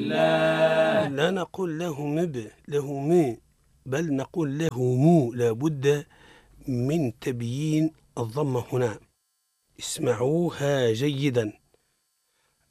الله. لا نقول لهم بل نقول لهم، لا بد من تبيين الضمة هنا. اسمعوها جيدا.